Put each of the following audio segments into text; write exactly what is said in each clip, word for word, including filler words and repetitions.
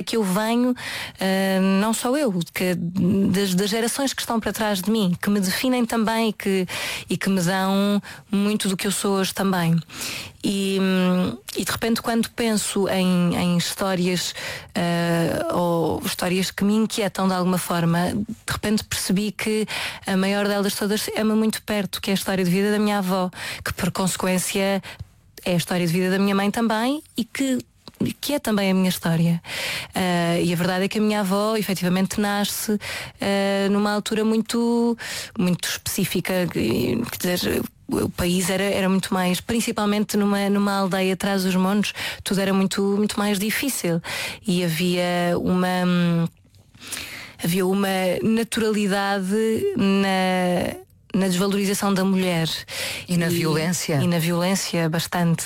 que eu venho, uh, não só eu, que, das, das gerações que estão para trás de mim, que me definem também e que, e que me dão muito do que eu sou hoje também. E, e de repente, quando penso em, em histórias uh, ou histórias que me inquietam de alguma forma, de repente percebi que a maior delas todas é-me muito perto, que é a história de vida da minha avó, que por consequência é a história de vida da minha mãe também e que que é também a minha história. Uh, e a verdade é que a minha avó efetivamente nasce uh, numa altura muito, muito específica, quer dizer, o país era, era muito mais, principalmente numa, numa aldeia atrás dos montes, tudo era muito, muito mais difícil e havia uma havia uma naturalidade na na desvalorização da mulher. E na e, violência. E na violência, bastante.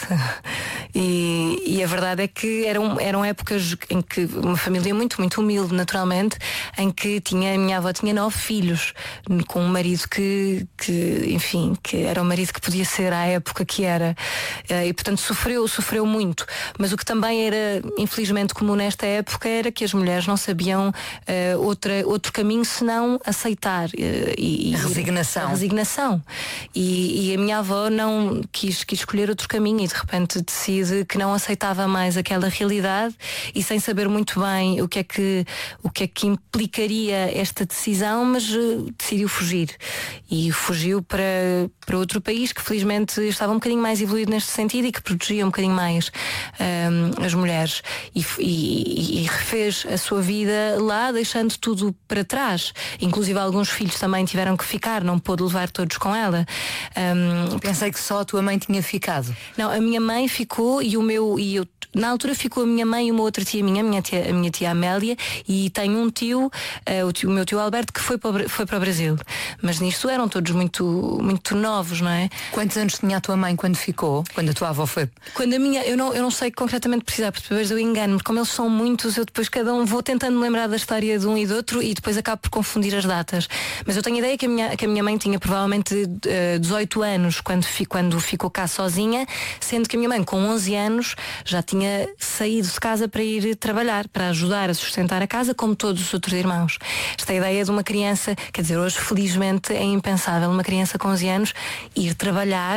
E, e a verdade é que eram, eram épocas em que uma família muito, muito humilde, naturalmente, em que tinha, a minha avó tinha nove filhos, com um marido que, que, enfim, que era um marido que podia ser à época que era. E, portanto, sofreu, sofreu muito. Mas o que também era, infelizmente, comum nesta época era que as mulheres não sabiam uh, outra, outro caminho senão aceitar. Uh, e, a resignação. resignação e, e a minha avó não quis, quis escolher outro caminho e de repente decide que não aceitava mais aquela realidade e sem saber muito bem o que é que, o que, é que implicaria esta decisão, mas uh, decidiu fugir e fugiu para, para outro país que felizmente estava um bocadinho mais evoluído neste sentido e que protegia um bocadinho mais um, as mulheres e, e, e refez a sua vida lá, deixando tudo para trás, inclusive alguns filhos também tiveram que ficar, não pôde levar todos com ela. Um, Pensei que só a tua mãe tinha ficado. Não, a minha mãe ficou e o meu e eu, na altura ficou a minha mãe e uma outra tia minha, a minha tia, a minha tia Amélia, e tenho um tio, uh, o, tio, o meu tio Alberto, que foi para, foi para o Brasil. Mas nisto eram todos muito, muito novos, não é? Quantos anos tinha a tua mãe quando ficou? Quando a tua avó foi? Quando a minha, eu não, eu não sei concretamente precisar, porque depois eu engano-me, como eles são muitos, eu depois cada um vou tentando me lembrar da história de um e do outro e depois acabo por confundir as datas. Mas eu tenho a ideia que a minha, que a minha mãe tinha provavelmente uh, dezoito anos quando, fi, quando ficou cá sozinha, sendo que a minha mãe com onze anos já tinha saído de casa para ir trabalhar, para ajudar a sustentar a casa, como todos os outros irmãos. Esta ideia de uma criança, quer dizer, hoje felizmente é impensável uma criança com onze anos ir trabalhar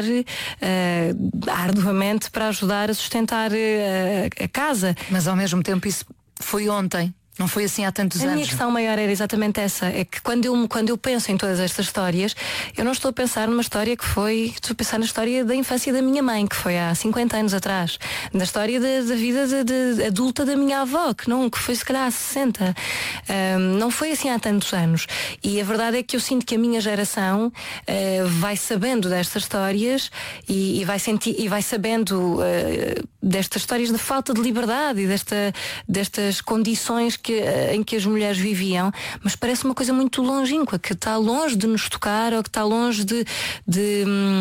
uh, arduamente para ajudar a sustentar uh, a casa. Mas ao mesmo tempo isso foi ontem. Não foi assim há tantos a anos. A minha questão maior era exatamente essa. É que quando eu, quando eu penso em todas estas histórias, eu não estou a pensar numa história que foi... Estou a pensar na história da infância da minha mãe, que foi há cinquenta anos atrás. Na história da, da vida de, de adulta da minha avó, que, não, que foi se calhar há sessenta. Um, não foi assim há tantos anos. E a verdade é que eu sinto que a minha geração uh, vai sabendo destas histórias e, e, vai, senti, e vai sabendo uh, destas histórias de falta de liberdade e desta, destas condições que Que, em que as mulheres viviam, mas parece uma coisa muito longínqua, que está longe de nos tocar ou que está longe de, de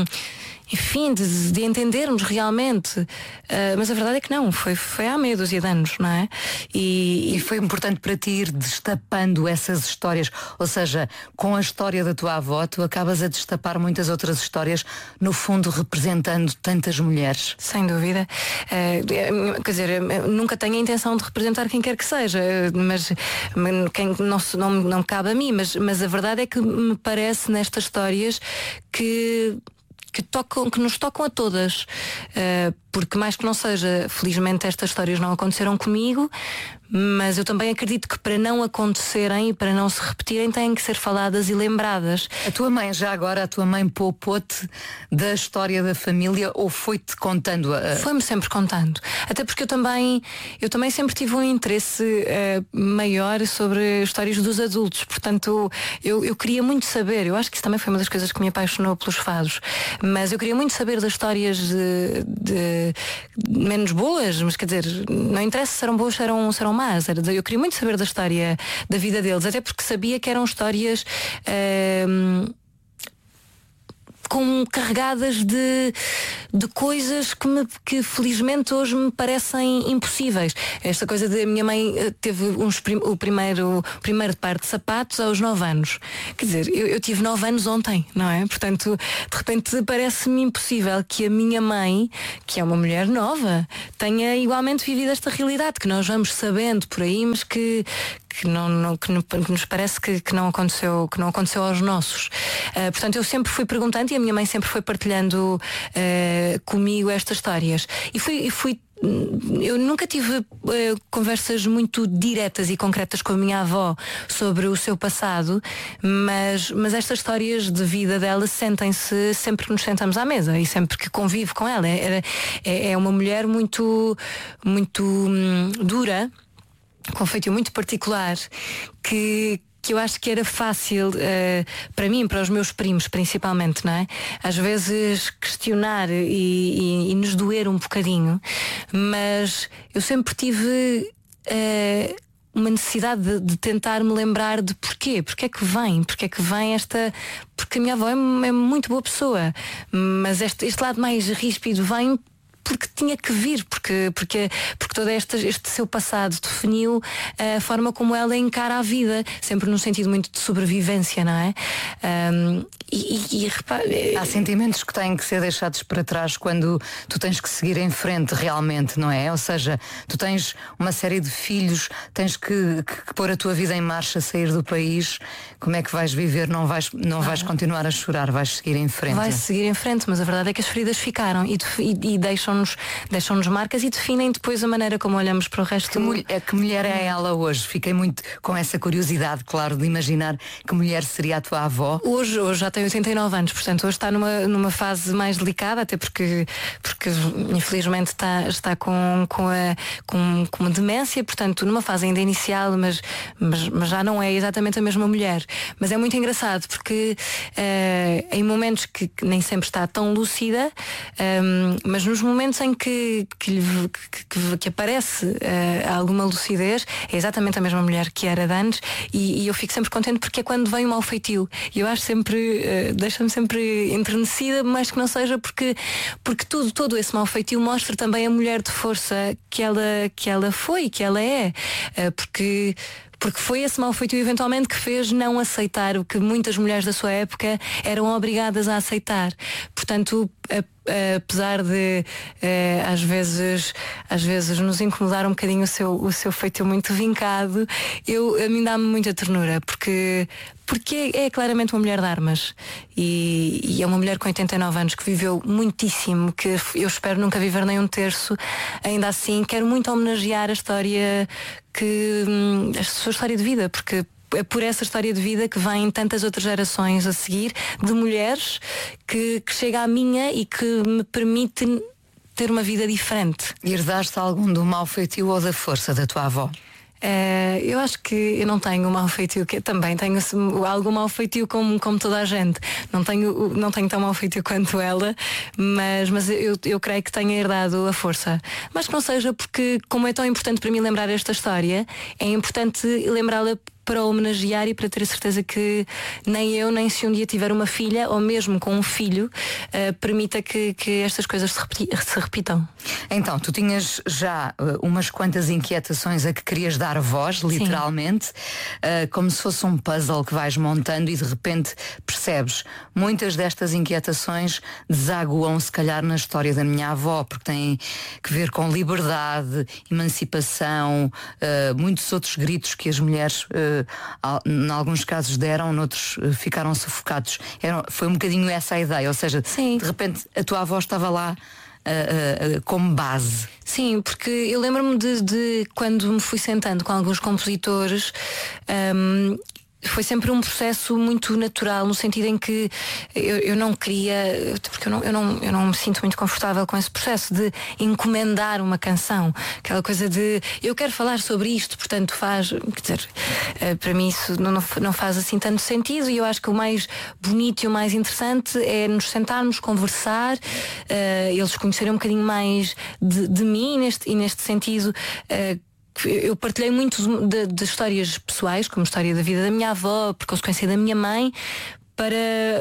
enfim, de, de entendermos realmente. Uh, mas a verdade é que não, foi, foi há meia dúzia de anos, não é? E, e foi importante para ti ir destapando essas histórias, ou seja, com a história da tua avó, tu acabas a destapar muitas outras histórias, no fundo representando tantas mulheres. Sem dúvida. Uh, quer dizer, nunca tenho a intenção de representar quem quer que seja, mas quem não, não, não cabe a mim, mas, mas a verdade é que me parece nestas histórias que Que, tocam, que nos tocam a todas, uh, porque mais que não seja, felizmente estas histórias não aconteceram comigo, mas eu também acredito que para não acontecerem e para não se repetirem têm que ser faladas e lembradas. A tua mãe, já agora, a tua mãe poupou-te da história da família ou foi-te contando? A... Foi-me sempre contando, até porque eu também eu também sempre tive um interesse uh, maior sobre histórias dos adultos, portanto eu, eu queria muito saber, eu acho que isso também foi uma das coisas que me apaixonou pelos fados, mas eu queria muito saber das histórias de, de menos boas, mas quer dizer, não interessa se eram boas, se eram, se eram más, eu queria muito saber da história da vida deles, até porque sabia que eram histórias uh, com carregadas de, de coisas que, me, que felizmente hoje me parecem impossíveis. Esta coisa de a minha mãe teve uns, o primeiro, primeiro par de sapatos aos nove anos. Quer dizer, eu, eu tive nove anos ontem, não é? Portanto, de repente parece-me impossível que a minha mãe, que é uma mulher nova, tenha igualmente vivido esta realidade, que nós vamos sabendo por aí, mas que que, não, não, que, que nos parece que, que, não aconteceu, que não aconteceu aos nossos. Uh, portanto, eu sempre fui perguntando e a minha mãe sempre foi partilhando uh, comigo estas histórias. E fui, e fui eu nunca tive uh, conversas muito diretas e concretas com a minha avó sobre o seu passado, mas, mas estas histórias de vida dela sentem-se sempre que nos sentamos à mesa e sempre que convivo com ela. É, é, é uma mulher muito, muito hum, dura, com um feitio muito particular, que, que eu acho que era fácil uh, para mim, para os meus primos principalmente, não é? Às vezes questionar e, e, e nos doer um bocadinho, mas eu sempre tive uh, uma necessidade de, de tentar me lembrar de porquê, porque é que vem, porque é que vem esta... Porque a minha avó é, é muito boa pessoa, mas este, este lado mais ríspido vem porque tinha que vir, porque, porque, porque todo este, este seu passado definiu a forma como ela encara a vida, sempre num sentido muito de sobrevivência, não é? Um, e, e, e repare... Há sentimentos que têm que ser deixados para trás quando tu tens que seguir em frente realmente, não é? Ou seja, tu tens uma série de filhos, tens que, que, que pôr a tua vida em marcha, sair do país. Como é que vais viver? Não vais, não vais ah. continuar a chorar, vais seguir em frente. Vais seguir em frente, mas a verdade é que as feridas ficaram e, e, e deixam-nos, deixam-nos marcas e definem depois a maneira como olhamos para o resto. Que, mulher, que mulher é ela hoje? Fiquei muito com essa curiosidade, claro, de imaginar que mulher seria a tua avó. Hoje, hoje já tem oitenta e nove anos, portanto hoje está numa, numa fase mais delicada, até porque, porque infelizmente está, está com, com, a, com, com uma demência, portanto numa fase ainda inicial, mas, mas, mas já não é exatamente a mesma mulher. Mas é muito engraçado porque uh, em momentos que, que nem sempre está tão lúcida, um, mas nos momentos em que, que, que, que, que aparece uh, alguma lucidez, é exatamente a mesma mulher que era de antes, e, e eu fico sempre contente porque é quando vem o mau feitio. E eu acho sempre, uh, deixa-me sempre enternecida, mais que não seja porque, porque tudo, todo esse mau feitio mostra também a mulher de força que ela, que ela foi, que ela é. Uh, porque Porque foi esse mau feitio eventualmente que fez não aceitar o que muitas mulheres da sua época eram obrigadas a aceitar. Portanto, a, a, apesar de uh, às vezes às vezes nos incomodar um bocadinho o seu, o seu feitio muito vincado, eu, a mim dá-me muita ternura, porque porque é, é claramente uma mulher de armas e, e é uma mulher com oitenta e nove anos que viveu muitíssimo, que eu espero nunca viver nem um terço. Ainda assim quero muito homenagear a história que a sua história de vida, porque é por essa história de vida que vêm tantas outras gerações a seguir de mulheres que, que chega à minha e que me permite ter uma vida diferente. E herdaste algum do mau feitio ou da força da tua avó? Uh, eu acho que eu não tenho mau feitio, que também tenho algum mau feitio como, como toda a gente. Não tenho, não tenho tão mau feitio quanto ela, mas, mas eu, eu creio que tenha herdado a força. Mas que não seja porque, como é tão importante para mim lembrar esta história, é importante lembrá-la para homenagear e para ter a certeza que nem eu, nem se um dia tiver uma filha, ou mesmo com um filho, uh, permita que, que estas coisas se, repeti- se repitam. Então, tu tinhas já uh, umas quantas inquietações a que querias dar voz, literalmente, uh, como se fosse um puzzle que vais montando e de repente percebes. Muitas destas inquietações desaguam se calhar na história da minha avó, porque têm que ver com liberdade, emancipação, uh, muitos outros gritos que as mulheres uh, em alguns casos deram, noutros uh, ficaram sufocados. Era, foi um bocadinho essa a ideia, ou seja, Sim. de repente a tua avó estava lá uh, uh, uh, como base. Sim, porque eu lembro-me de, de quando me fui sentando com alguns compositores, um, foi sempre um processo muito natural, no sentido em que eu, eu não queria, porque eu não, eu, não, eu não me sinto muito confortável com esse processo de encomendar uma canção, aquela coisa de eu quero falar sobre isto, portanto faz, quer dizer, para mim isso não, não faz assim tanto sentido, e eu acho que o mais bonito e o mais interessante é nos sentarmos, conversar, uh, eles conhecerem um bocadinho mais de, de mim neste, e neste sentido uh, eu partilhei muito de, de histórias pessoais, como a história da vida da minha avó, por consequência da minha mãe, para,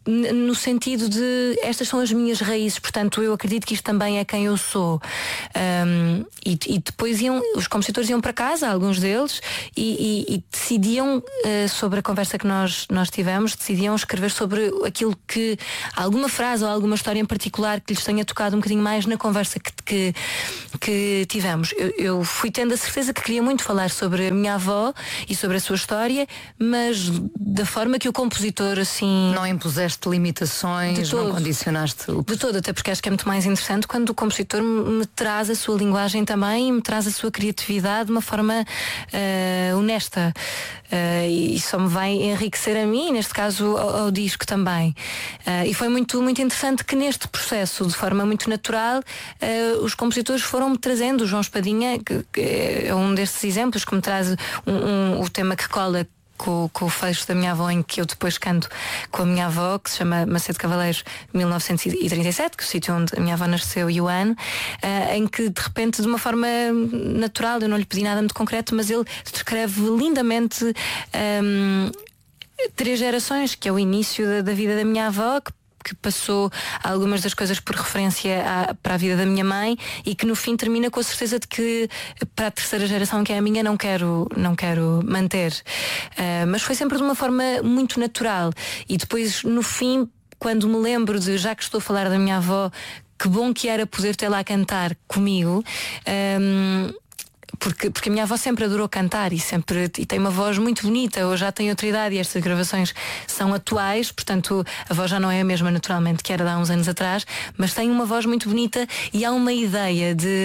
no sentido de estas são as minhas raízes, portanto eu acredito que isto também é quem eu sou. Um, e, e depois iam, os compositores iam para casa, alguns deles, e, e, e decidiam uh, sobre a conversa que nós, nós tivemos, decidiam escrever sobre aquilo que, alguma frase ou alguma história em particular que lhes tenha tocado um bocadinho mais na conversa que, que, que tivemos. Eu, eu fui tendo a certeza que queria muito falar sobre a minha avó e sobre a sua história, mas da forma que o compositor assim... Não impuseste limitações, não condicionaste o... De todo, até porque acho que é muito mais interessante quando o compositor me, me traz a sua linguagem também e me traz a sua criatividade de uma forma uh, honesta, uh, e só me vai enriquecer a mim, neste caso ao, ao disco também. Uh, e foi muito, muito interessante que neste processo, de forma muito natural, uh, os compositores foram-me trazendo. O João Espadinha, que, que é um destes exemplos, que me traz um, um, o tema que cola Com, com o fecho da minha avó, em que eu depois canto com a minha avó, que se chama Macedo Cavaleiros mil novecentos e trinta e sete, que é o sítio onde a minha avó nasceu, e o ano, uh, em que de repente, de uma forma natural, eu não lhe pedi nada muito concreto, mas ele descreve lindamente um, três gerações, que é o início da, da vida da minha avó, que que passou algumas das coisas por referência à, para a vida da minha mãe, e que no fim termina com a certeza de que para a terceira geração, que é a minha, não quero, não quero manter. Uh, mas foi sempre de uma forma muito natural. E depois, no fim, quando me lembro de, já que estou a falar da minha avó, que bom que era poder ter lá a cantar comigo. Um, Porque, porque a minha avó sempre adorou cantar e, sempre, e tem uma voz muito bonita. Hoje já tem outra idade e estas gravações são atuais, portanto a voz já não é a mesma naturalmente que era de há uns anos atrás, mas tem uma voz muito bonita e há uma ideia de,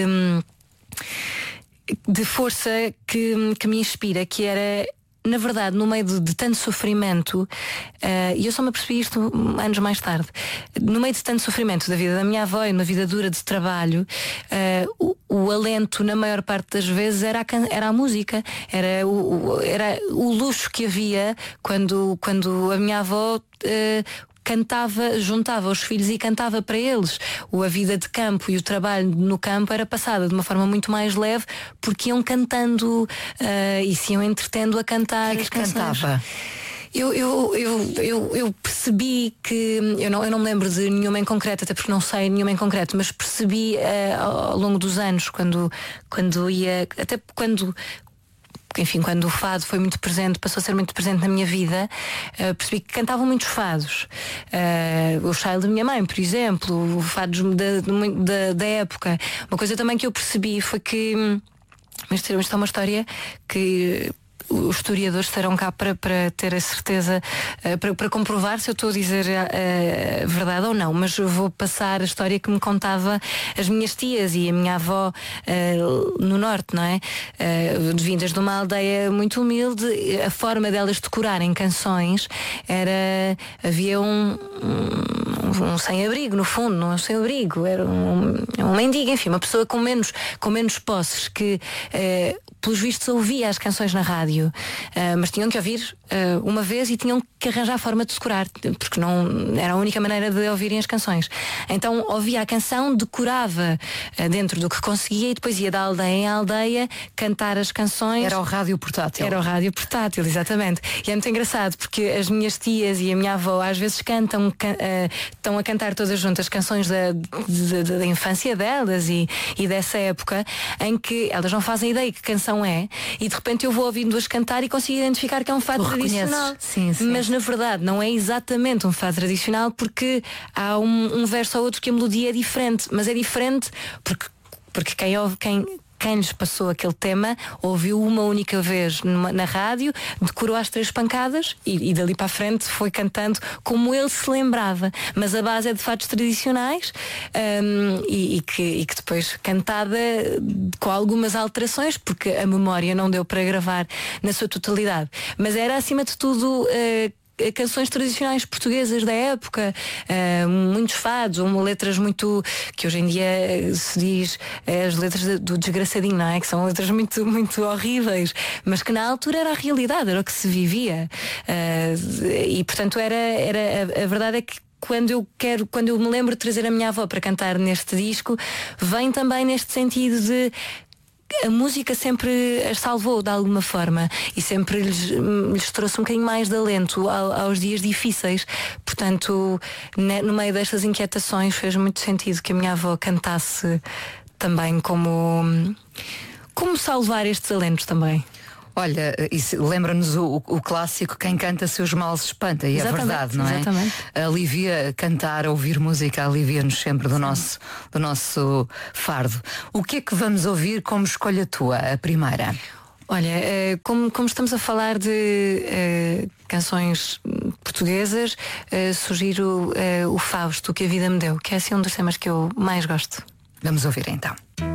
de força que, que me inspira, que era... Na verdade, no meio de, de tanto sofrimento, uh, e eu só me apercebi isto anos mais tarde, no meio de tanto sofrimento da vida da minha avó e uma vida dura de trabalho, uh, o, o alento, na maior parte das vezes, era a, era a música, era o, era o luxo que havia quando, quando a minha avó... Uh, cantava, juntava os filhos e cantava para eles. O, a vida de campo e o trabalho no campo era passada de uma forma muito mais leve, porque iam cantando uh, e se iam entretendo a cantar. Quem é que cantava? Eu, eu, eu, eu, eu percebi que eu não, eu não me lembro de nenhuma em concreto, até porque não sei nenhuma em concreto, mas percebi uh, ao, ao longo dos anos, quando, quando ia, até quando enfim, quando o fado foi muito presente, passou a ser muito presente na minha vida, uh, percebi que cantavam muitos fados. Uh, o Child da minha mãe, por exemplo, o fados da, da, da época. Uma coisa também que eu percebi foi que, mas isto é uma história que os historiadores estarão cá para, para ter a certeza, uh, para, para comprovar se eu estou a dizer a uh, uh, verdade ou não, mas eu vou passar a história que me contava as minhas tias e a minha avó uh, no norte, não é? Uh, vindas de uma aldeia muito humilde, a forma delas decorarem canções era, havia um, um, um sem-abrigo no fundo, não é um sem-abrigo, era um, um mendigo, enfim, uma pessoa com menos, com menos posses que uh, pelos vistos ouvia as canções na rádio, uh, mas tinham que ouvir uh, uma vez e tinham que arranjar a forma de decorar, porque não era a única maneira de ouvirem as canções. Então ouvia a canção, decorava uh, dentro do que conseguia e depois ia da aldeia em aldeia cantar as canções. Era o rádio portátil. Era o rádio portátil, exatamente. E é muito engraçado porque as minhas tias e a minha avó às vezes cantam, can, uh, estão a cantar todas juntas canções da, da, da infância delas e, e dessa época, em que elas não fazem ideia que canção é, e de repente eu vou ouvindo-as cantar e consigo identificar que é um fado tu tradicional. Sim, sim. Mas na verdade não é exatamente um fado tradicional, porque há um, um verso ou outro que a melodia é diferente, mas é diferente porque, porque quem ouve, quem Quem lhes passou aquele tema ouviu uma única vez numa, na rádio, decorou às três pancadas e, e dali para a frente foi cantando como ele se lembrava. Mas a base é de fados tradicionais, um, e, e, que, e que depois cantada com algumas alterações, porque a memória não deu para gravar na sua totalidade. Mas era acima de tudo uh, canções tradicionais portuguesas da época, uh, muitos fados, ou letras muito, que hoje em dia se diz uh, as letras do desgraçadinho, não é? Que são letras muito, muito horríveis, mas que na altura era a realidade, era o que se vivia, uh, e portanto era, era a, a verdade é que quando eu quero, quando eu me lembro de trazer a minha avó para cantar neste disco, vem também neste sentido de a música sempre as salvou de alguma forma e sempre lhes, lhes trouxe um bocadinho mais de alento ao, aos dias difíceis. Portanto, ne, no meio destas inquietações fez muito sentido que a minha avó cantasse também como, como salvar estes alentos também. Olha, isso lembra-nos o, o clássico quem canta seus males espanta, e exatamente, é verdade, não é? Exatamente. Alivia cantar, ouvir música, alivia-nos sempre do nosso, do nosso fardo. O que é que vamos ouvir como escolha tua, a primeira? Olha, como, como estamos a falar de uh, canções portuguesas, uh, sugiro uh, o Fausto, Que a Vida Me Deu, que é assim um dos temas que eu mais gosto. Vamos ouvir então.